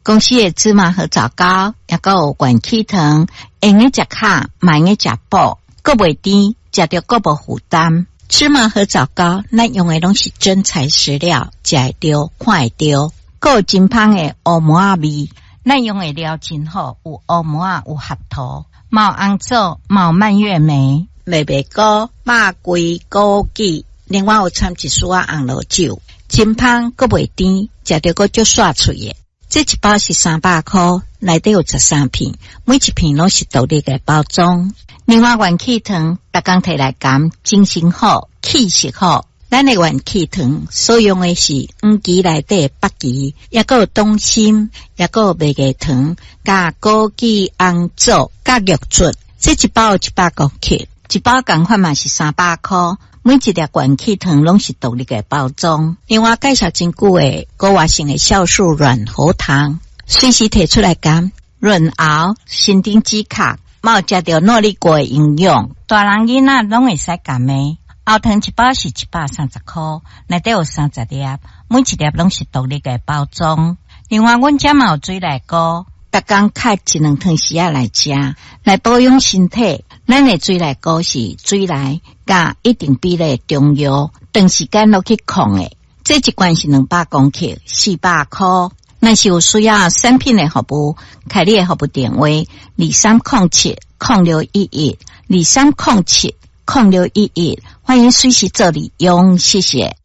公司的芝麻和枣糕，也个有元气糖，用的食卡，买的食补，个袂甜，食着个无负担。芝麻和枣糕，咱用的拢是真材实料，食会着，看会着，个有真香的乌毛仔味。咱用的料真好，有乌毛仔，有合桃，毛红枣，毛蔓越莓，麦麦糕，肉桂枸杞，另外有掺一丝仔红萝酒，真香，个袂甜，食着个足爽脆的。这一包是300块，内底有13片，每一片拢是独立的包装。另外元气糖，逐工摕来含，精神好，气色好。咱的元气糖所用的是黄芪内底的北芪，也个有冬参，也个有麦芽糖，加枸杞、红枣，加玉竹。这一包有100公克，一包共款嘛是300块。每一粒元气糖拢是独立的包装。另外介绍真久的高活性的酵素软喉糖，随时摕出来含，润喉、神经止卡，冇食到努力过的营养，大人囡仔拢会使含的。喉糖一包是130块，内底有30粒，每一粒拢是独立的包装。另外阮家嘛有水内糕，逐工开1-2汤匙来食，来保养身体。咱的水内糕是水内加一定比例中药，长时间落去控的。这一罐是200公克，400块。若是有需要产品的服务，开你的服务电话2307-0611 2307-0611，欢迎随时做利用，谢谢。